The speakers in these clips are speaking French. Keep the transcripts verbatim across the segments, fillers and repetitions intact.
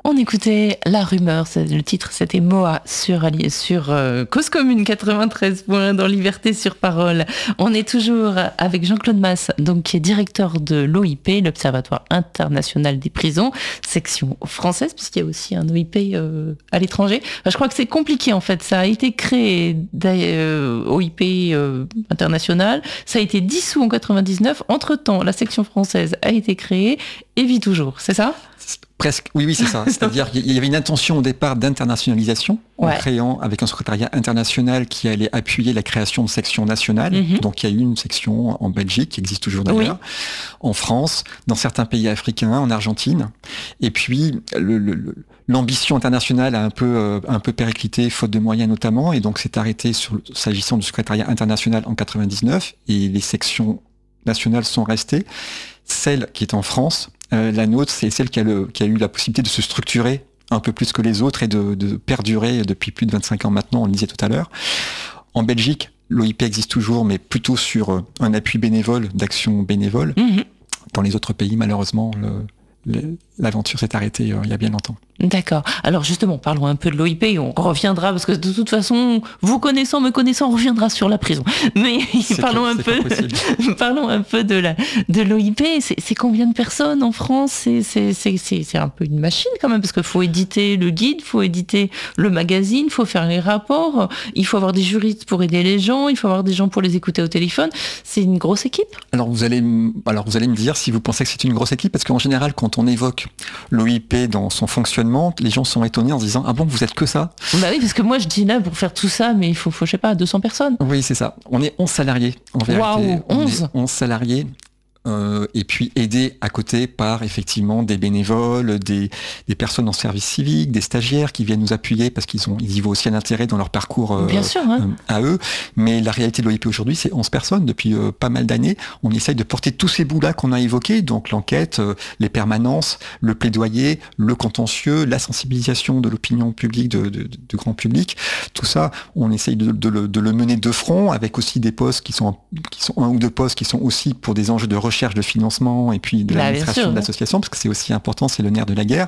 On écoutait La Rumeur, c'est le titre, c'était Moa sur, sur euh, Cause Commune quatre-vingt-treize points dans Liberté sur Parole. On est toujours avec Jean-Claude Mas, donc, qui est directeur de l'O I P, l'Observatoire International des Prisons, section française, puisqu'il y a aussi un O I P euh, à l'étranger. Enfin, je crois que c'est compliqué en fait, ça a été créé euh, O I P euh, international, ça a été dissous en quatre-vingt-dix-neuf, entre-temps la section française a été créée et vit toujours, c'est ça ? Presque, oui, oui, c'est ça. C'est-à-dire qu'il y avait une intention au départ d'internationalisation, ouais. en créant avec un secrétariat international qui allait appuyer la création de sections nationales. Mm-hmm. Donc il y a eu une section en Belgique, qui existe toujours d'ailleurs, oui. en France, dans certains pays africains, en Argentine. Et puis le, le, l'ambition internationale a un peu, euh, un peu périclité, faute de moyens notamment, et donc c'est arrêté sur, s'agissant du secrétariat international en quatre-vingt-dix-neuf, et les sections nationales sont restées. Celle qui est en France, Euh, la nôtre, c'est celle qui a, le, qui a eu la possibilité de se structurer un peu plus que les autres et de, de perdurer depuis plus de vingt-cinq ans maintenant, on le disait tout à l'heure. En Belgique, l'O I P existe toujours, mais plutôt sur un appui bénévole, d'action bénévole. Mmh. Dans les autres pays, malheureusement, le, le, l'aventure s'est arrêtée euh, il y a bien longtemps. D'accord. Alors justement, parlons un peu de l'O I P, on reviendra, parce que de toute façon, vous connaissant, me connaissant, on reviendra sur la prison. Mais c'est parlons, un peu, parlons un peu de, la, de l'O I P. C'est, c'est combien de personnes en France ? c'est, c'est, c'est, c'est, c'est un peu une machine quand même, parce qu'il faut éditer le guide, il faut éditer le magazine, il faut faire les rapports, il faut avoir des juristes pour aider les gens, il faut avoir des gens pour les écouter au téléphone. C'est une grosse équipe ? Alors vous allez, alors vous allez me dire si vous pensez que c'est une grosse équipe, parce qu'en général, quand on évoque l'O I P dans son fonctionnement, les gens sont étonnés en se disant « Ah bon, vous êtes que ça ?» Bah oui, parce que moi je dis là, pour faire tout ça, mais il faut, faut je sais pas, deux cents personnes. Oui, c'est ça. On est onze salariés, en vérité. Waouh, onze On est onze salariés. Euh, et puis aidés à côté par effectivement des bénévoles, des, des personnes en service civique, des stagiaires qui viennent nous appuyer parce qu'ils ont, ils y voient aussi un intérêt dans leur parcours euh, Bien sûr, hein. euh, à eux. Mais la réalité de l'O I P aujourd'hui, c'est onze personnes depuis euh, pas mal d'années. On essaye de porter tous ces bouts-là qu'on a évoqués, donc l'enquête, euh, les permanences, le plaidoyer, le contentieux, la sensibilisation de l'opinion publique, de, de, de grand public. Tout ça, on essaye de, de, le, de le mener de front, avec aussi des postes qui sont, qui sont un ou deux postes qui sont aussi pour des enjeux de recherche recherche de financement et puis de bah, l'administration de l'association, parce que c'est aussi important, c'est le nerf de la guerre.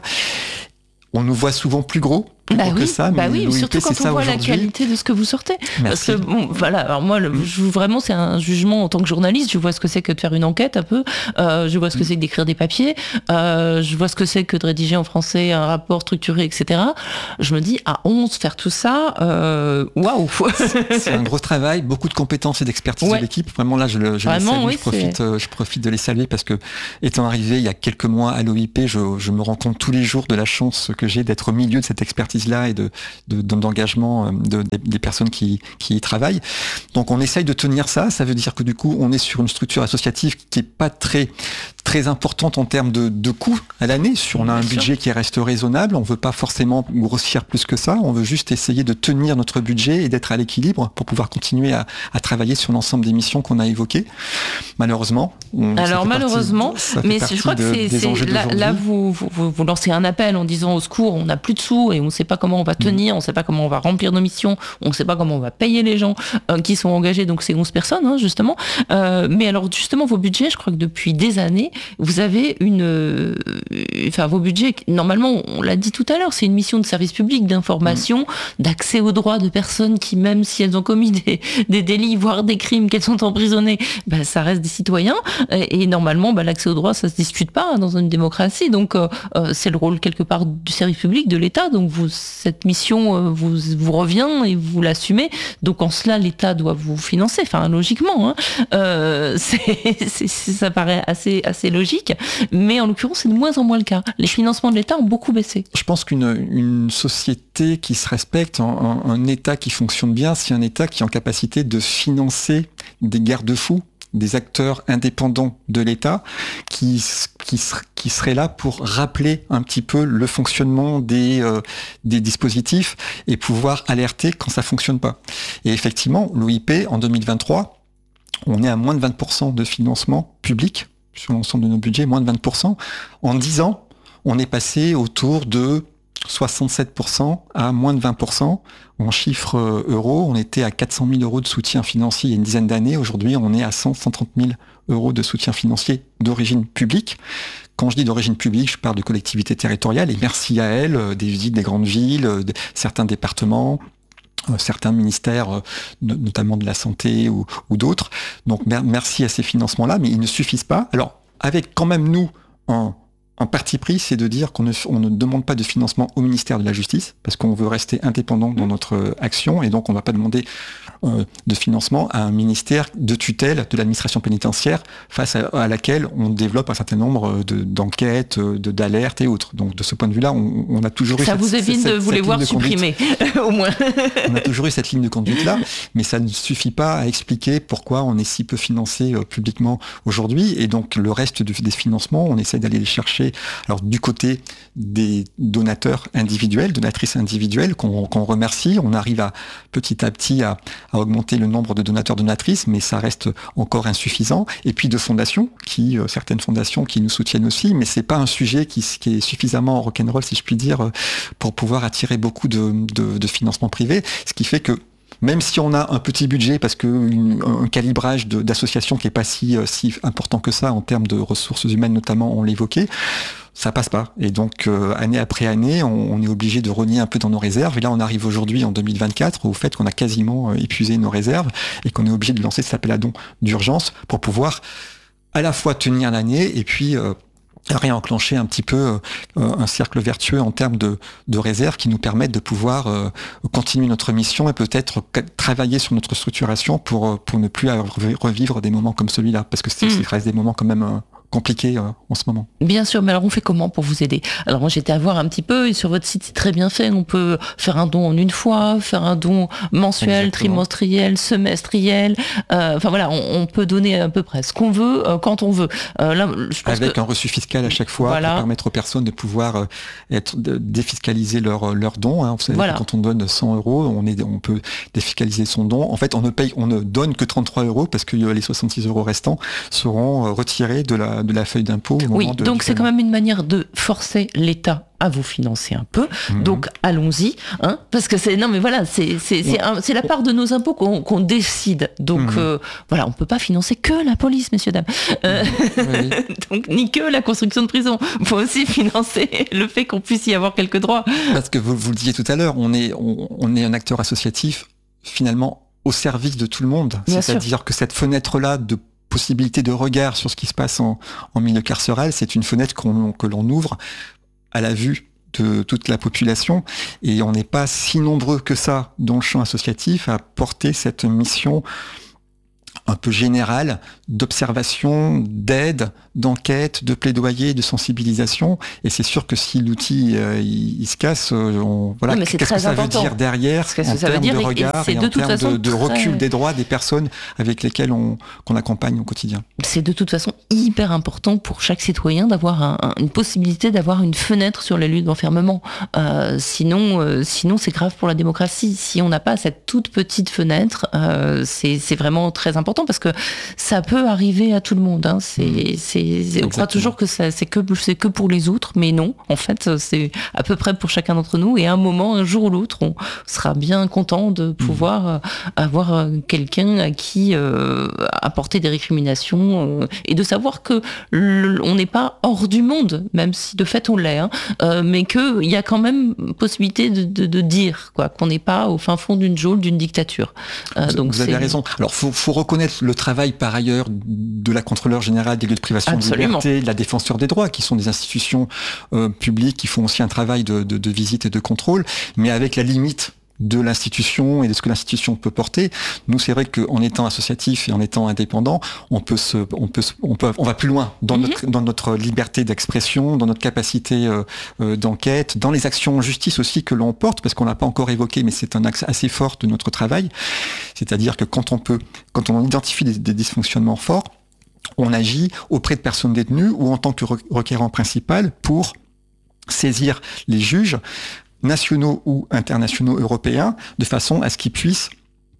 On nous voit souvent plus gros, plus bah gros oui, que ça, bah mais oui, surtout quand on voit la qualité de ce que vous sortez. Merci. Parce que bon, voilà, alors moi, le, je, vraiment, c'est un jugement en tant que journaliste. Je vois ce que c'est que de faire une enquête un peu. Euh, je vois ce que c'est que d'écrire des papiers. Euh, je vois ce que c'est que de rédiger en français un rapport structuré, et cetera. Je me dis, à onze, faire tout ça, euh, waouh. C'est un gros travail, beaucoup de compétences et d'expertise ouais. de l'équipe. Vraiment là, je, le, je vraiment, les salue, oui, je profite, euh, je profite de les saluer parce que, étant arrivé il y a quelques mois à l'O I P, je, je me rends compte tous les jours de la chance que j'ai d'être au milieu de cette expertise-là et de, de, d'engagement de, de, des personnes qui, qui y travaillent. Donc on essaye de tenir ça, ça veut dire que du coup on est sur une structure associative qui est pas très très importante en termes de, de coûts à l'année. On a un budget qui reste raisonnable, on veut pas forcément grossir plus que ça, on veut juste essayer de tenir notre budget et d'être à l'équilibre pour pouvoir continuer à, à travailler sur l'ensemble des missions qu'on a évoquées. Malheureusement. On, Alors malheureusement, partie, mais je crois de, que c'est, c'est là, là vous, vous, vous lancez un appel en disant au secours, on n'a plus de sous et on ne sait pas comment on va tenir, mmh. on ne sait pas comment on va remplir nos missions, on ne sait pas comment on va payer les gens euh, qui sont engagés, donc c'est onze personnes hein, justement. Euh, mais alors justement vos budgets, je crois que depuis des années, vous avez une, euh, enfin vos budgets, normalement on l'a dit tout à l'heure, c'est une mission de service public, d'information, mmh. d'accès aux droits de personnes qui, même si elles ont commis des, des délits, voire des crimes, qu'elles sont emprisonnées, bah, ça reste des citoyens. Et, et normalement, bah, l'accès aux droits, ça se discute pas hein, dans une démocratie. Donc euh, c'est le rôle quelque part du service public, de l'État. Donc vous, cette mission euh, vous, vous revient et vous l'assumez. Donc en cela, l'État doit vous financer. Enfin, logiquement, hein. euh, c'est, c'est, ça paraît assez, assez logique. Mais en l'occurrence, c'est de moins en moins le cas. Les financements de l'État ont beaucoup baissé. Je pense qu'une une société qui se respecte, un, un, un État qui fonctionne bien, c'est un État qui est en capacité de financer des garde-fous, des acteurs indépendants de l'État qui, qui, qui seraient là pour rappeler un petit peu le fonctionnement des, euh, des dispositifs et pouvoir alerter quand ça fonctionne pas. Et effectivement, l'O I P, en deux mille vingt-trois, on est à moins de vingt pour cent de financement public sur l'ensemble de nos budgets, moins de vingt pour cent. En dix ans, on est passé autour de soixante-sept pour cent à moins de vingt pour cent. En chiffres euros, on était à quatre cent mille euros de soutien financier il y a une dizaine d'années. Aujourd'hui, on est à cent, cent trente mille euros de soutien financier d'origine publique. Quand je dis d'origine publique, je parle de collectivités territoriales, et merci à elles, des villes, des grandes villes, de certains départements, euh, certains ministères, euh, notamment de la santé ou, ou d'autres. Donc mer- merci à ces financements-là, mais ils ne suffisent pas. Alors, avec quand même nous, un, un parti pris, c'est de dire qu'on ne, on ne demande pas de financement au ministère de la Justice, parce qu'on veut rester indépendant dans notre action, et donc on ne va pas demander euh, de financement à un ministère de tutelle de l'administration pénitentiaire, face à, à laquelle on développe un certain nombre de, d'enquêtes, de, d'alertes et autres. Donc de ce point de vue-là, on, on a toujours eu... Ça cette, vous évite cette, de vous les voir supprimer, au moins. On a toujours eu cette ligne de conduite-là, mais ça ne suffit pas à expliquer pourquoi on est si peu financé euh, publiquement aujourd'hui, et donc le reste de, des financements, on essaie d'aller les chercher alors du côté des donateurs individuels, donatrices individuelles, qu'on, qu'on remercie. On arrive à petit à petit à, à augmenter le nombre de donateurs donatrices, mais ça reste encore insuffisant. Et puis de fondations, qui euh, certaines fondations qui nous soutiennent aussi, mais c'est pas un sujet qui, qui est suffisamment rock'n'roll, si je puis dire, pour pouvoir attirer beaucoup de, de, de financement privé. Ce qui fait que même si on a un petit budget, parce que une, un calibrage de, d'associations qui est pas si, si important que ça en termes de ressources humaines notamment, on l'évoquait, ça passe pas. Et donc, euh, année après année, on, on est obligé de renier un peu dans nos réserves. Et là, on arrive aujourd'hui, en deux mille vingt-quatre, au fait qu'on a quasiment euh, épuisé nos réserves et qu'on est obligé de lancer cet appel à dons d'urgence pour pouvoir à la fois tenir l'année et puis... Euh, réenclencher un petit peu euh, un cercle vertueux en termes de, de réserves qui nous permettent de pouvoir euh, continuer notre mission et peut-être travailler sur notre structuration pour, pour ne plus revivre des moments comme celui-là, parce que c'est, mmh. ça reste des moments quand même euh, compliqués euh, en ce moment. Bien sûr, mais alors on fait comment pour vous aider? Alors moi j'étais à voir un petit peu, et sur votre site c'est très bien fait, on peut faire un don en une fois, faire un don mensuel, exactement, trimestriel, semestriel, euh, enfin voilà, on, on peut donner à peu près ce qu'on veut, euh, quand on veut. Euh, là, je pense Avec que... un reçu fiscal à chaque fois, voilà, pour permettre aux personnes de pouvoir euh, être de, défiscaliser leurs leur dons. Hein. Vous savez, voilà, quand on donne cent euros, on, est, on peut défiscaliser son don. En fait, on ne paye, on ne donne que trente-trois euros parce que les soixante-six euros restants seront euh, retirés de la de la feuille d'impôt. Au oui, moment de, donc c'est quand même une manière de forcer l'État à vous financer un peu. Mmh. Donc allons-y, hein, parce que c'est non mais voilà, c'est c'est c'est, un, c'est la part de nos impôts qu'on, qu'on décide. Donc mmh. euh, voilà, on peut pas financer que la police, messieurs dames. Euh, oui. Donc ni que la construction de prisons. Il faut aussi financer le fait qu'on puisse y avoir quelques droits. Parce que vous vous le disiez tout à l'heure, on est on, on est un acteur associatif finalement au service de tout le monde. Bien C'est-à-dire sûr. Que cette fenêtre-là de possibilité de regard sur ce qui se passe en, en milieu carcéral, c'est une fenêtre qu'on, que l'on ouvre à la vue de toute la population, et on n'est pas si nombreux que ça dans le champ associatif à porter cette mission un peu générale d'observation, d'aide, d'enquête, de plaidoyer, de sensibilisation. Et c'est sûr que si l'outil euh, il, il se casse, on, voilà, oui, qu'est-ce que ça important. veut dire derrière en ça termes veut dire, de regard et, et, et en termes de, de recul des droits des personnes avec lesquelles on, qu'on accompagne au quotidien. C'est de toute façon hyper important pour chaque citoyen d'avoir un, un, une possibilité d'avoir une fenêtre sur les lieux d'enfermement. Euh, sinon, euh, sinon c'est grave pour la démocratie. Si on n'a pas cette toute petite fenêtre, euh, c'est, c'est vraiment très important, parce que ça peut arriver à tout le monde. Hein. C'est, c'est, c'est, on croit toujours que ça, c'est, que, c'est que pour les autres, mais non. En fait, c'est à peu près pour chacun d'entre nous. Et à un moment, un jour ou l'autre, on sera bien content de pouvoir mmh. avoir quelqu'un à qui euh, apporter des récriminations euh, et de savoir que le, on n'est pas hors du monde, même si de fait on l'est, hein, euh, mais qu'il y a quand même possibilité de, de, de dire quoi, qu'on n'est pas au fin fond d'une geôle, d'une dictature. Euh, vous, donc vous avez raison. Alors, faut, faut reconnaître le travail par ailleurs de la contrôleure générale des lieux de privation Absolument. de liberté, de la défenseur des droits, qui sont des institutions euh, publiques qui font aussi un travail de, de, de visite et de contrôle, mais avec la limite de l'institution et de ce que l'institution peut porter. Nous, c'est vrai qu'en étant associatif et en étant indépendant, on peut se, on peut, on peut, on va plus loin dans mm-hmm. notre, dans notre liberté d'expression, dans notre capacité euh, euh, d'enquête, dans les actions en justice aussi que l'on porte, parce qu'on n'a pas encore évoqué, mais c'est un axe assez fort de notre travail. C'est-à-dire que quand on peut, quand on identifie des, des dysfonctionnements forts, on agit auprès de personnes détenues ou en tant que requérant principal pour saisir les juges nationaux ou internationaux européens, de façon à ce qu'ils puissent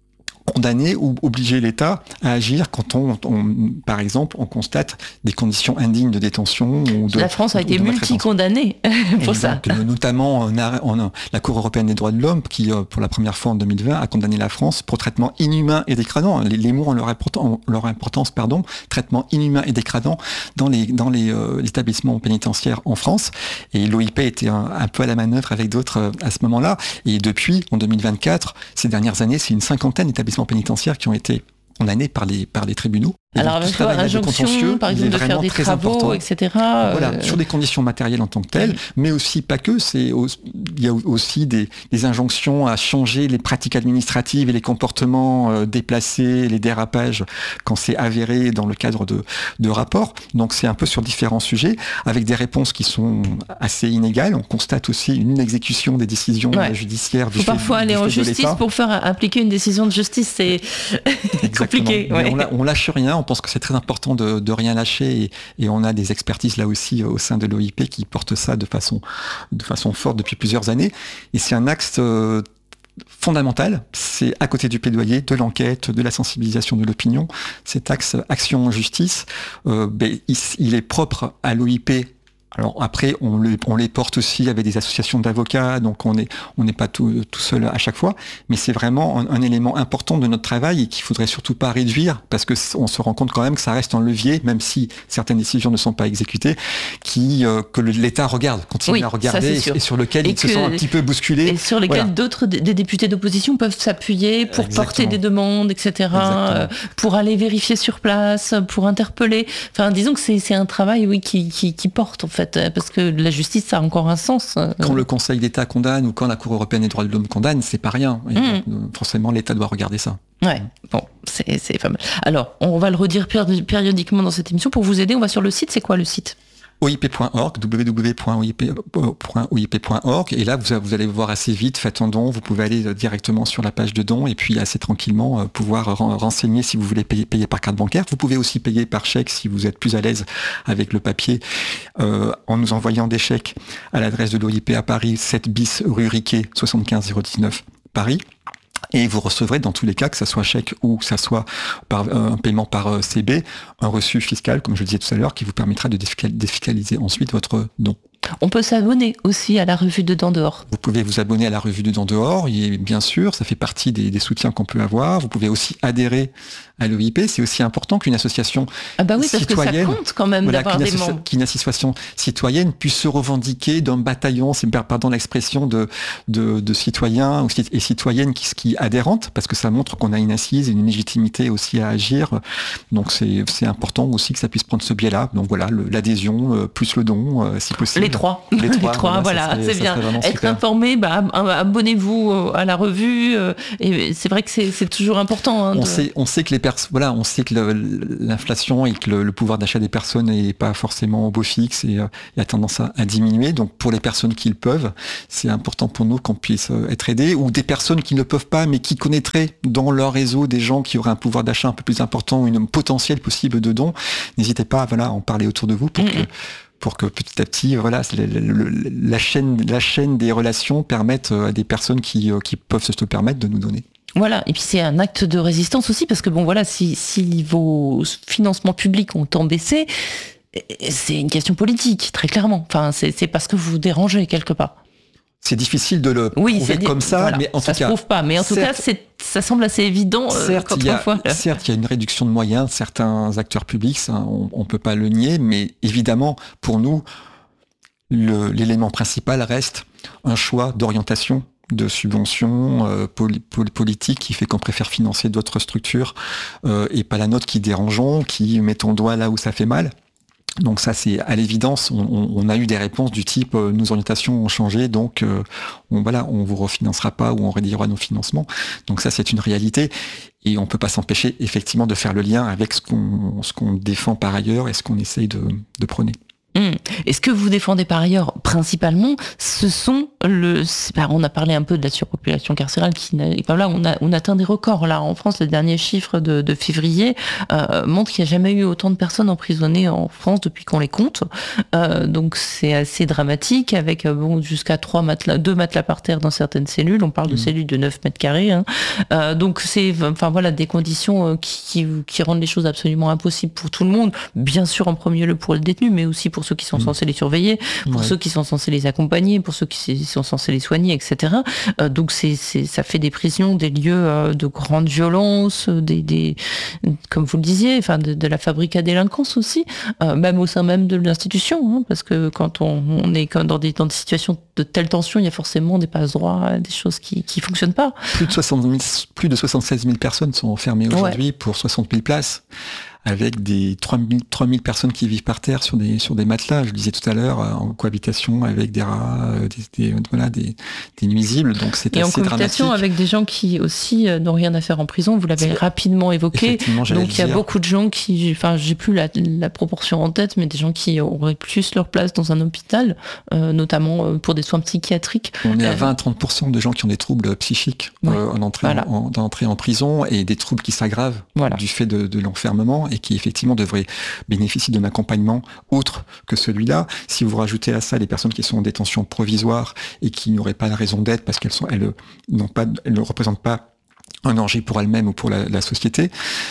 condamner ou obliger l'État à agir quand on, on, par exemple, on constate des conditions indignes de détention. Ou de, la France a été multi-condamnée pour ça. Notamment, on a, on a, la Cour européenne des droits de l'homme, qui, pour la première fois en deux mille vingt, a condamné la France pour traitement inhumain et dégradant. Les, les mots ont leur, important, leur importance, pardon, traitement inhumain et dégradant dans les, dans les euh, établissements pénitentiaires en France. Et l'O I P était un, un peu à la manœuvre avec d'autres euh, à ce moment-là. Et depuis, en deux mille vingt-quatre, ces dernières années, c'est une cinquantaine d'établissements pénitentiaires qui ont été condamnés par les, par les tribunaux. Et alors, avec l'injonction, par exemple, de faire des travaux, important. et cetera. Voilà, euh... sur des conditions matérielles en tant que telles, oui. mais aussi pas que. C'est, il y a aussi des, des injonctions à changer les pratiques administratives et les comportements euh, déplacés, les dérapages, quand c'est avéré dans le cadre de, de rapports. Donc, c'est un peu sur différents sujets, avec des réponses qui sont assez inégales. On constate aussi une exécution des décisions ouais. judiciaires. Il faut parfois aller en justice pour faire appliquer une décision de justice. C'est compliqué. Ouais. On, on lâche rien. On pense que c'est très important de, de rien lâcher et, et on a des expertises là aussi au sein de l'O I P qui portent ça de façon, de façon forte depuis plusieurs années. Et c'est un axe euh, fondamental. C'est à côté du plaidoyer, de l'enquête, de la sensibilisation de l'opinion. Cet axe action en justice, euh, ben, il, il est propre à l'O I P. Alors après, on, le, on les porte aussi avec des associations d'avocats, donc on n'est on n'est pas tout, tout seul à chaque fois, mais c'est vraiment un, un élément important de notre travail et qu'il faudrait surtout pas réduire, parce que on se rend compte quand même que ça reste un levier, même si certaines décisions ne sont pas exécutées, qui euh, que l'État regarde, continue oui, à regarder et, et sur lequel il se sent un petit peu bousculé. Et sur lesquels voilà. d'autres des députés d'opposition peuvent s'appuyer pour Exactement. porter des demandes, et cetera, euh, pour aller vérifier sur place, pour interpeller. Enfin, disons que c'est, c'est un travail oui, qui, qui, qui porte en fait. Parce que la justice, ça a encore un sens. Quand le Conseil d'État condamne ou quand la Cour européenne des droits de l'homme condamne, c'est pas rien. Et mmh. Forcément, l'État doit regarder ça. Ouais, bon, c'est, c'est pas mal. Alors, on va le redire périodiquement dans cette émission. Pour vous aider, on va sur le site. C'est quoi le site ? O I P point org, w w w point o i p point org, et là vous, vous allez voir assez vite, faites un don, vous pouvez aller directement sur la page de don et puis assez tranquillement euh, pouvoir renseigner si vous voulez payer, payer par carte bancaire. Vous pouvez aussi payer par chèque si vous êtes plus à l'aise avec le papier euh, en nous envoyant des chèques à l'adresse de l'O I P à Paris, sept bis rue Riquet, soixante-quinze zéro dix-neuf Paris. Et vous recevrez dans tous les cas, que ça soit chèque ou que ça soit par, euh, un paiement par euh, C B, un reçu fiscal, comme je le disais tout à l'heure, qui vous permettra de défiscaliser ensuite votre don. On peut s'abonner aussi à la revue Dedans Dehors. Vous pouvez vous abonner à la revue Dedans Dehors, et bien sûr, ça fait partie des, des soutiens qu'on peut avoir. Vous pouvez aussi adhérer à l'O I P. C'est aussi important qu'une association ah bah oui, citoyenne, parce que ça compte quand même voilà, d'avoir qu'une des associ- membres. Qu'une association citoyenne puisse se revendiquer d'un bataillon, c'est pardon l'expression de, de, de citoyens et citoyennes qui, qui adhérentes, parce que ça montre qu'on a une assise et une légitimité aussi à agir. Donc c'est, c'est important aussi que ça puisse prendre ce biais-là. Donc voilà, le, l'adhésion euh, plus le don, euh, si possible. Les trois. Les trois, Les trois voilà, voilà serait, c'est bien. Être super. Informé, bah, abonnez-vous à la revue. Euh, et c'est vrai que c'est, c'est toujours important. Hein, on, de... sait, on sait que les pers- voilà, on sait que le, l'inflation et que le, le pouvoir d'achat des personnes n'est pas forcément au beau fixe et euh, il a tendance à, à diminuer. Donc pour les personnes qui le peuvent, c'est important pour nous qu'on puisse être aidés, ou des personnes qui ne le peuvent pas mais qui connaîtraient dans leur réseau des gens qui auraient un pouvoir d'achat un peu plus important, une potentiel possible de dons. N'hésitez pas voilà, à en parler autour de vous pour mmh. que pour que petit à petit, voilà, la chaîne, la chaîne des relations permette à des personnes qui, qui peuvent se le permettre de nous donner. Voilà, et puis c'est un acte de résistance aussi, parce que bon voilà, si, si vos financements publics ont tant baissé, c'est une question politique, très clairement. Enfin, c'est, c'est parce que vous vous dérangez quelque part. C'est difficile de le oui, prouver c'est comme ça, voilà, mais en ça tout se cas, prouve pas. Mais en tout certes, cas, c'est, ça semble assez évident. Certes, euh, il y a, fois, certes, il y a une réduction de moyens, certains acteurs publics, ça, on ne peut pas le nier, mais évidemment, pour nous, le, l'élément principal reste un choix d'orientation, de subventions euh, poli- politiques qui fait qu'on préfère financer d'autres structures euh, et pas la nôtre qui dérangeons, qui met ton doigt là où ça fait mal. Donc ça, c'est à l'évidence, on, on a eu des réponses du type euh, nos orientations ont changé, donc euh, on, voilà, on vous refinancera pas ou on réduira nos financements. Donc ça, c'est une réalité et on peut pas s'empêcher effectivement de faire le lien avec ce qu'on, ce qu'on défend par ailleurs et ce qu'on essaye de, de prôner. Mmh. Et ce que vous défendez par ailleurs principalement, ce sont le... Bah, on a parlé un peu de la surpopulation carcérale qui bah, là, on a, on atteint des records. Là, en France, le dernier chiffre de, de février euh, montre qu'il n'y a jamais eu autant de personnes emprisonnées en France depuis qu'on les compte. Euh, donc c'est assez dramatique, avec bon, jusqu'à trois matelas, deux matelas par terre dans certaines cellules. On parle de mmh. cellules de neuf mètres carrés. Hein. Euh, donc c'est enfin, voilà, des conditions qui, qui, qui rendent les choses absolument impossibles pour tout le monde. Bien sûr, en premier lieu pour le détenu, mais aussi pour ceux qui sont mmh. censés les surveiller, pour ouais. ceux qui sont censés les accompagner, pour ceux qui sont censés les soigner, et cetera. Euh, donc c'est, c'est, ça fait des prisons, des lieux euh, de grande violence, des, des, comme vous le disiez, enfin de, de la fabrique à délinquance aussi, euh, même au sein même de l'institution, hein, parce que quand on, on est dans des, dans des situations de telle tension, il y a forcément des passe-droits, des choses qui qui fonctionnent pas. Plus de soixante mille, plus de soixante-seize mille personnes sont enfermées aujourd'hui ouais. pour soixante mille places, avec des trois mille personnes qui vivent par terre sur des, sur des matelas, je le disais tout à l'heure, en cohabitation avec des rats, des, des, voilà, des, des nuisibles, donc c'est et assez dramatique. Et en cohabitation avec des gens qui aussi n'ont rien à faire en prison, vous l'avez c'est... rapidement évoqué, donc il y a beaucoup de gens qui, enfin j'ai plus la, la proportion en tête, mais des gens qui auraient plus leur place dans un hôpital, euh, notamment pour des soins psychiatriques. On est à vingt à trente pour cent de gens qui ont des troubles psychiques ouais. euh, en, entrée voilà. en, en, en, en prison, et des troubles qui s'aggravent voilà. du fait de, de l'enfermement, et qui effectivement devraient bénéficier d'un accompagnement autre que celui-là. Si vous rajoutez à ça les personnes qui sont en détention provisoire et qui n'auraient pas de raison d'être parce qu'elles sont, elles, n'ont pas, elles ne représentent pas un danger pour elles-mêmes ou pour la, la société,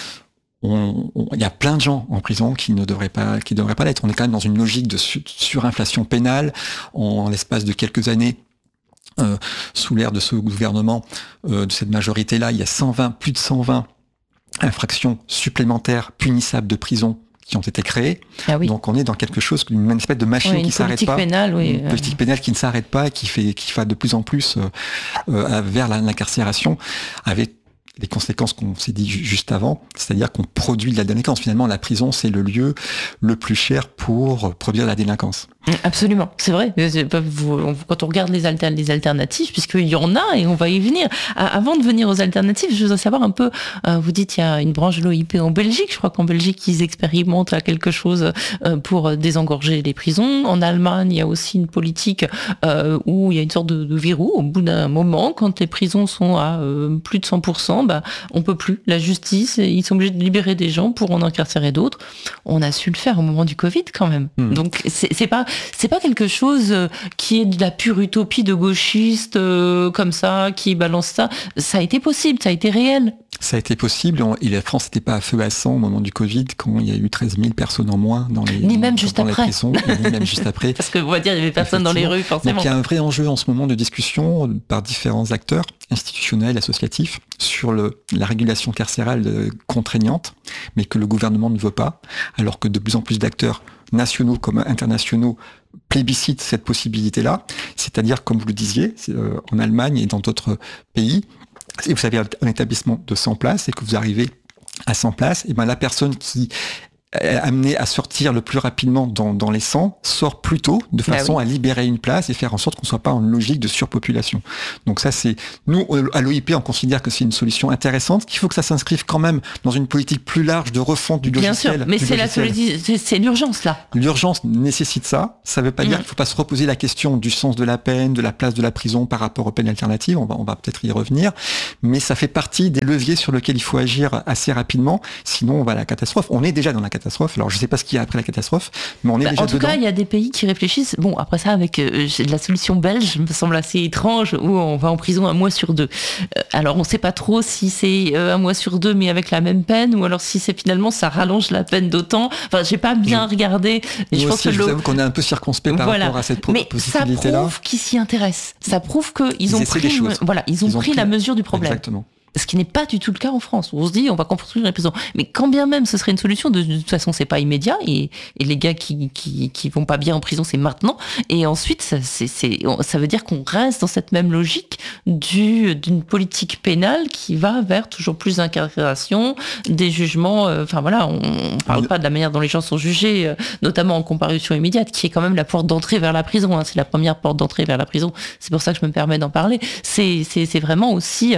il y a plein de gens en prison qui ne devraient pas, qui devraient pas l'être. On est quand même dans une logique de su- surinflation pénale. En, en l'espace de quelques années, euh, sous l'ère de ce gouvernement, euh, de cette majorité-là, il y a cent vingt, plus de cent vingt infractions supplémentaires punissables de prison qui ont été créées. Ah oui. Donc on est dans quelque chose, une espèce de machine oui, qui s'arrête pas. Pénale, oui. Une politique pénale qui ne s'arrête pas, qui fait, qui va de plus en plus euh, euh, vers l'incarcération, avec les conséquences qu'on s'est dit juste avant, c'est-à-dire qu'on produit de la délinquance. Finalement, la prison, c'est le lieu le plus cher pour produire de la délinquance. Absolument, c'est vrai. Quand on regarde les, alter- les alternatives, puisqu'il y en a, et on va y venir. Avant de venir aux alternatives, je voudrais savoir un peu, euh, vous dites il y a une branche de l'O I P en Belgique, je crois qu'en Belgique, ils expérimentent quelque chose euh, pour désengorger les prisons. En Allemagne, il y a aussi une politique euh, où il y a une sorte de, de verrou. Au bout d'un moment, quand les prisons sont à euh, plus de cent pour cent, bah, on peut plus. La justice, ils sont obligés de libérer des gens pour en incarcérer d'autres. On a su le faire au moment du Covid quand même. Mmh. Donc c'est, c'est pas c'est pas quelque chose qui est de la pure utopie de gauchistes euh, comme ça, qui balance ça. Ça a été possible, ça a été réel. Ça a été possible, et la France n'était pas à feu à sang au moment du Covid, quand il y a eu treize mille personnes en moins dans les Ni même juste après. Prisons, ni même juste après. Parce que on va dire, il y avait personne dans les rues, forcément. Donc il y a un vrai enjeu en ce moment de discussion par différents acteurs institutionnels, associatifs, sur le, la régulation carcérale contraignante, mais que le gouvernement ne veut pas, alors que de plus en plus d'acteurs nationaux comme internationaux plébiscitent cette possibilité-là. C'est-à-dire, comme vous le disiez, euh, en Allemagne et dans d'autres pays, si vous avez un établissement de cent places et que vous arrivez à cent places, et ben la personne qui est amenée à sortir le plus rapidement dans, dans les cent sort plus tôt, de façon ah oui. à libérer une place et faire en sorte qu'on ne soit pas en logique de surpopulation. Donc ça, c'est nous à l'O I P, on considère que c'est une solution intéressante, qu'il faut que ça s'inscrive quand même dans une politique plus large de refonte du Bien logiciel. Bien sûr, mais c'est logiciel. la c'est, c'est l'urgence là. L'urgence nécessite ça. Ça ne veut pas mmh. dire qu'il ne faut pas se reposer la question du sens de la peine, de la place de la prison par rapport aux peines alternatives. On va, on va peut-être y revenir, mais ça fait partie des leviers sur lesquels il faut agir assez rapidement. Sinon, on va à la catastrophe. On est déjà dans la catastrophe. Alors, je ne sais pas ce qu'il y a après la catastrophe, mais on est bah, déjà En tout dedans. cas, il y a des pays qui réfléchissent. Bon, après ça, avec euh, la solution belge, me semble assez étrange, où on va en prison un mois sur deux. Euh, alors, on ne sait pas trop si c'est euh, un mois sur deux, mais avec la même peine, ou alors si c'est finalement, ça rallonge la peine d'autant. Enfin, j'ai pas bien je... regardé. Nous je pense aussi, que je le... vous avoue qu'on est un peu circonspect par voilà. rapport à cette pro- mais possibilité-là. Ça prouve qu'ils s'y intéressent. Ça prouve qu'ils ils ont pris, me... voilà, ils ont ils pris, ont pris la mesure du problème. Exactement. Ce qui n'est pas du tout le cas en France, où on se dit on va construire une prison. Mais quand bien même ce serait une solution, de, de toute façon c'est pas immédiat, et, et les gars qui, qui, qui vont pas bien en prison, c'est maintenant. Et ensuite, ça, c'est, c'est, ça veut dire qu'on reste dans cette même logique du, d'une politique pénale qui va vers toujours plus d'incarcération, des jugements. Enfin euh, voilà, on, on parle pas de la manière dont les gens sont jugés, euh, notamment en comparution immédiate, qui est quand même la porte d'entrée vers la prison. Hein, c'est la première porte d'entrée vers la prison. C'est pour ça que je me permets d'en parler. C'est, c'est, c'est vraiment aussi,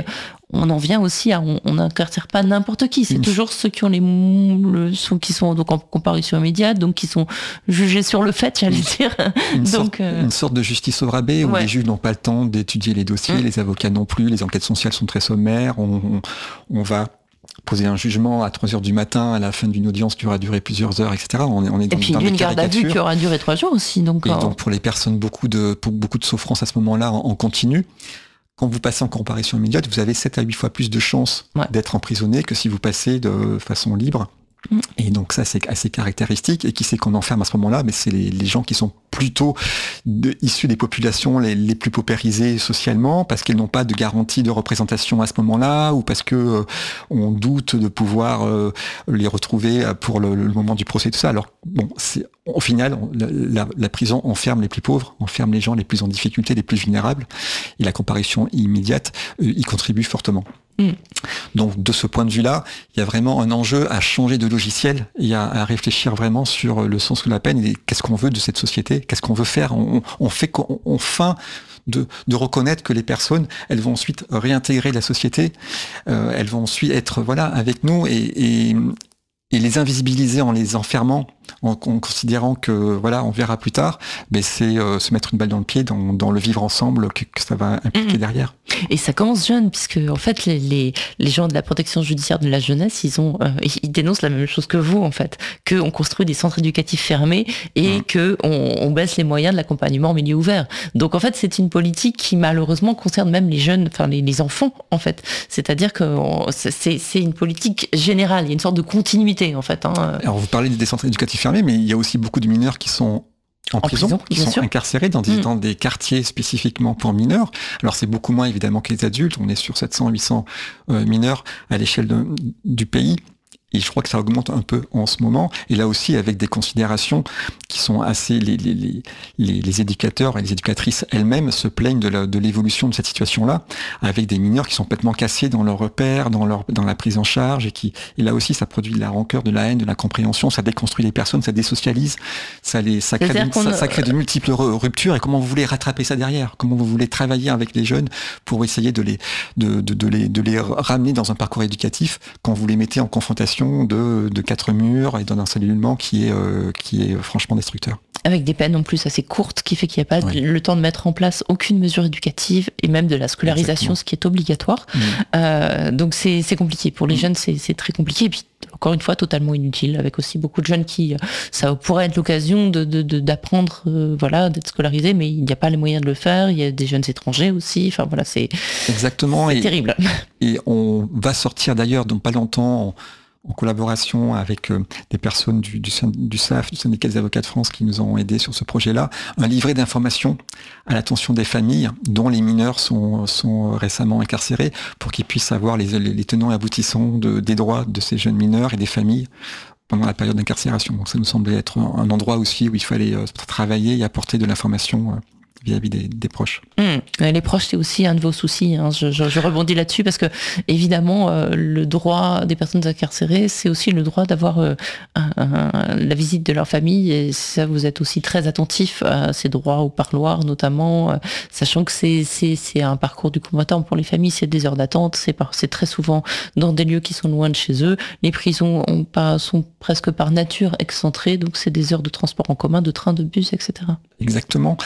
on en vient aussi à, on n'incarcère pas n'importe qui. C'est une toujours ceux qui ont les, le, qui sont donc en comparution immédiate, donc qui sont jugés sur le fait, j'allais dire. Une, donc, sorte, euh... une sorte de justice au rabais où ouais. les juges n'ont pas le temps d'étudier les dossiers, mmh. les avocats non plus, les enquêtes sociales sont très sommaires. On, on, on va poser un jugement à trois heures du matin à la fin d'une audience qui aura duré plusieurs heures, et cetera. On est, on est dans, et puis dans une garde à vue qui aura duré trois jours aussi. Donc, et euh... donc pour les personnes, beaucoup de, pour beaucoup de souffrance à ce moment-là en, en continu. Quand vous passez en comparution immédiate, vous avez sept à huit fois plus de chances ouais. d'être emprisonné que si vous passez de façon libre. Mmh. Et donc ça, c'est assez caractéristique. Et qui c'est qu'on enferme à ce moment-là? Mais c'est les, les gens qui sont plutôt de, issus des populations les, les plus paupérisées socialement, parce qu'elles n'ont pas de garantie de représentation à ce moment-là, ou parce que euh, on doute de pouvoir euh, les retrouver pour le, le moment du procès, tout ça. Alors bon, c'est, au final, la, la, la prison enferme les plus pauvres, enferme les gens les plus en difficulté, les plus vulnérables, et la comparution immédiate euh, y contribue fortement. Mmh. Donc de ce point de vue-là, il y a vraiment un enjeu à changer de logiciel et à, à réfléchir vraiment sur le sens de la peine et qu'est-ce qu'on veut de cette société, qu'est-ce qu'on veut faire. On, on fait qu'on on feint de, de reconnaître que les personnes, elles vont ensuite réintégrer la société, euh, elles vont ensuite être voilà avec nous et, et, et les invisibiliser en les enfermant, en, en considérant que voilà on verra plus tard, mais c'est euh, se mettre une balle dans le pied dans, dans le vivre ensemble que, que ça va impliquer mmh. derrière. Et ça commence jeune, puisque en fait les, les, les gens de la protection judiciaire de la jeunesse, ils ont euh, ils dénoncent la même chose que vous en fait, qu'on construit des centres éducatifs fermés et mmh. que on, on baisse les moyens de l'accompagnement en milieu ouvert. Donc en fait c'est une politique qui malheureusement concerne même les jeunes, enfin les, les enfants en fait. C'est-à-dire que on, c'est, c'est une politique générale, il y a une sorte de continuité en fait. Hein. Alors vous parlez des centres éducatifs fermés, mais il y a aussi beaucoup de mineurs qui sont en, en prison, prison qui sont sûr. incarcérés dans des, mmh. dans des quartiers spécifiquement pour mineurs. Alors c'est beaucoup moins évidemment que les adultes, on est sur sept cents à huit cents euh, mineurs à l'échelle de, du pays. Et je crois que ça augmente un peu en ce moment. Et là aussi, avec des considérations qui sont assez... Les, les, les, les éducateurs et les éducatrices elles-mêmes se plaignent de, la, de l'évolution de cette situation-là, avec des mineurs qui sont complètement cassés dans leurs repères, dans, leur, dans la prise en charge. Et, qui, et là aussi, ça produit de la rancœur, de la haine, de la compréhension. Ça déconstruit les personnes, ça désocialise. Ça, les, ça, crée, de, ça, ça crée de multiples ruptures. Et comment vous voulez rattraper ça derrière? Comment vous voulez travailler avec les jeunes pour essayer de les, de, de, de les, de les ramener dans un parcours éducatif quand vous les mettez en confrontation De, de quatre murs et d'un encellulement qui est, euh, qui est franchement destructeur. Avec des peines en plus assez courtes, qui fait qu'il n'y a pas oui. le temps de mettre en place aucune mesure éducative et même de la scolarisation, Exactement. ce qui est obligatoire. Mmh. Euh, donc c'est, c'est compliqué. Pour les mmh. jeunes, c'est, c'est très compliqué. Et puis, encore une fois, totalement inutile, avec aussi beaucoup de jeunes qui, ça pourrait être l'occasion de, de, de, d'apprendre, euh, voilà, d'être scolarisés, mais il n'y a pas les moyens de le faire. Il y a des jeunes étrangers aussi. Enfin voilà, c'est, Exactement. c'est et, terrible. Et on va sortir d'ailleurs, dans pas longtemps, en, en collaboration avec euh, des personnes du, du, du S A F, du Syndicat des avocats de France, qui nous ont aidés sur ce projet-là, un livret d'informations à l'attention des familles dont les mineurs sont, sont récemment incarcérés, pour qu'ils puissent savoir les, les, les tenants et aboutissants de, des droits de ces jeunes mineurs et des familles pendant la période d'incarcération. Donc ça nous semblait être un, un endroit aussi où il fallait euh, travailler et apporter de l'information euh, vis-à-vis des, des proches. Mmh. Les proches, c'est aussi un de vos soucis. Hein. Je, je, je rebondis là-dessus parce que, évidemment, euh, le droit des personnes incarcérées, c'est aussi le droit d'avoir euh, un, un, la visite de leur famille. Et ça, vous êtes aussi très attentif à ces droits au parloir, notamment, euh, sachant que c'est, c'est, c'est un parcours du combattant pour les familles. C'est des heures d'attente. C'est, par, c'est très souvent dans des lieux qui sont loin de chez eux. Les prisons ont pas, sont presque par nature excentrées. Donc, c'est des heures de transport en commun, de train, de bus, et cetera. Exactement.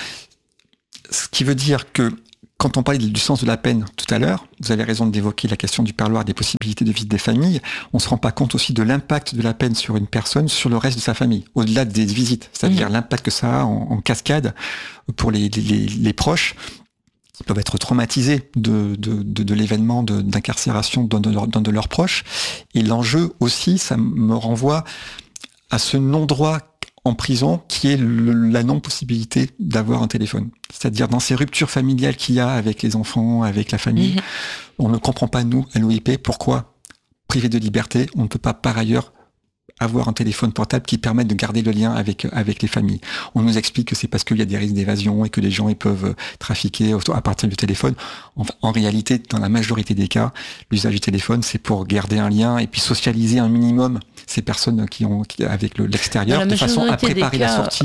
Ce qui veut dire que quand on parlait du sens de la peine tout à l'heure, vous avez raison d'évoquer la question du parloir, des possibilités de visite des familles, on ne se rend pas compte aussi de l'impact de la peine sur une personne, sur le reste de sa famille, au-delà des visites, c'est-à-dire mmh. l'impact que ça a en, en cascade pour les, les, les proches qui peuvent être traumatisés de, de, de, de l'événement de, d'incarcération d'un de, d'un de leurs proches. Et l'enjeu aussi, ça me renvoie à ce non-droit en prison, qui est le, la non-possibilité d'avoir un téléphone. C'est-à-dire dans ces ruptures familiales qu'il y a avec les enfants, avec la famille, mmh. on ne comprend pas, nous, à l'O I P, pourquoi, privé de liberté, on ne peut pas par ailleurs avoir un téléphone portable qui permette de garder le lien avec avec les familles. On nous explique que c'est parce qu'il y a des risques d'évasion et que les gens ils peuvent trafiquer à partir du téléphone. Enfin, en réalité, dans la majorité des cas, l'usage du téléphone, c'est pour garder un lien et puis socialiser un minimum ces personnes qui ont qui, avec le, l'extérieur, de façon à préparer cas, la sortie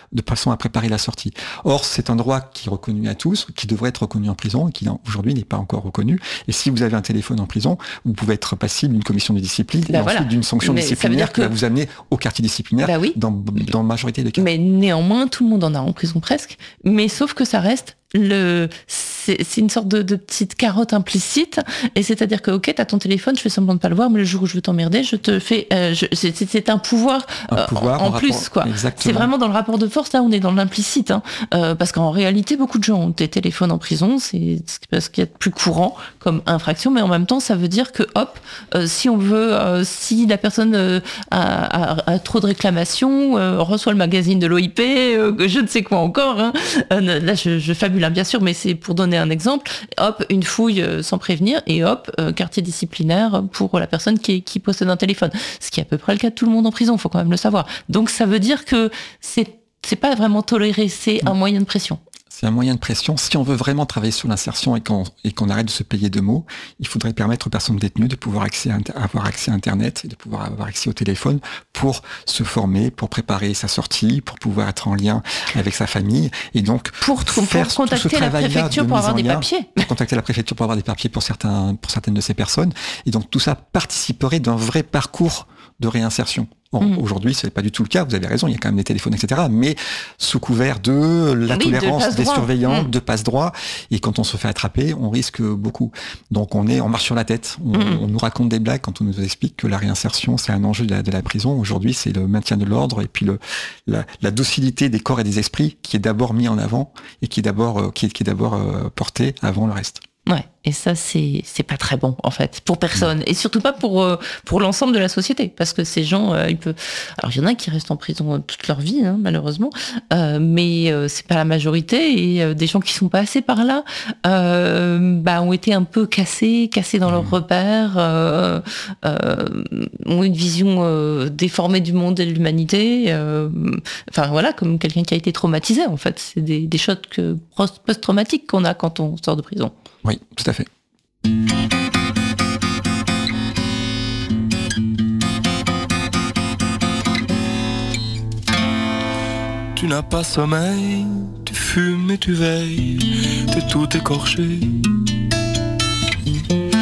de façon à préparer la sortie. Or, c'est un droit qui est reconnu à tous, qui devrait être reconnu en prison et qui aujourd'hui n'est pas encore reconnu. Et si vous avez un téléphone en prison, vous pouvez être passible d'une commission de discipline bah et voilà. ensuite d'une sanction mais disciplinaire que... qui va vous amener au quartier disciplinaire bah oui. dans, dans la majorité des cas. Mais néanmoins, tout le monde en a en prison presque, mais sauf que ça reste le... C'est, c'est une sorte de, de petite carotte implicite, et c'est-à-dire que ok, t'as ton téléphone, je fais semblant de pas le voir, mais le jour où je veux t'emmerder, je te fais, euh, je, c'est, c'est un pouvoir, un euh, pouvoir en, en plus rapport, quoi. Exactement. C'est vraiment dans le rapport de force, là on est dans l'implicite, hein, euh, parce qu'en réalité beaucoup de gens ont des téléphones en prison, c'est ce qu'il y a de plus courant comme infraction, mais en même temps ça veut dire que hop, euh, si on veut, euh, si la personne euh, a, a, a trop de réclamations, euh, reçoit le magazine de l'O I P, euh, je ne sais quoi encore, hein, euh, là je, je fabule hein, bien sûr, mais c'est pour donner un exemple, hop, une fouille euh, sans prévenir, et hop, euh, quartier disciplinaire pour la personne qui, qui possède un téléphone. Ce qui est à peu près le cas de tout le monde en prison, il faut quand même le savoir. Donc ça veut dire que c'est, c'est pas vraiment toléré, c'est un moyen de pression. C'est un moyen de pression. Si on veut vraiment travailler sur l'insertion et qu'on, et qu'on arrête de se payer de mots, il faudrait permettre aux personnes détenues de pouvoir accès à, avoir accès à Internet et de pouvoir avoir accès au téléphone pour se former, pour préparer sa sortie, pour pouvoir être en lien avec sa famille et donc pour, faire pour contacter la préfecture pour avoir des lien, papiers. Pour contacter la préfecture pour avoir des papiers pour certains, pour certaines de ces personnes. Et donc tout ça participerait d'un vrai parcours de réinsertion. Bon, mmh. Aujourd'hui, c'est pas du tout le cas. Vous avez raison, il y a quand même des téléphones, et cetera. Mais sous couvert de la oui, tolérance de des surveillants, mmh. de passe-droit. Et quand on se fait attraper, on risque beaucoup. Donc, on est, on marche sur la tête. On, mmh. on nous raconte des blagues quand on nous explique que la réinsertion, c'est un enjeu de la, de la prison. Aujourd'hui, c'est le maintien de l'ordre et puis le, la, la docilité des corps et des esprits qui est d'abord mis en avant et qui est d'abord, euh, qui est, qui est d'abord euh, porté avant le reste. Ouais, et ça c'est c'est pas très bon en fait pour personne et surtout pas pour euh, pour l'ensemble de la société parce que ces gens euh, ils peuvent alors il y en a qui restent en prison toute leur vie hein, malheureusement euh, mais euh, c'est pas la majorité et euh, des gens qui sont passés par là euh, bah ont été un peu cassés cassés dans leurs repères euh, euh, ont une vision euh, déformée du monde et de l'humanité euh, enfin voilà comme quelqu'un qui a été traumatisé en fait c'est des des chocs que post-traumatiques qu'on a quand on sort de prison. Oui, tout à fait. Tu n'as pas sommeil, tu fumes et tu veilles, t'es tout écorché.